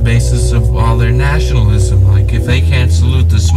basis of all their nationalism. Like, if they can't salute the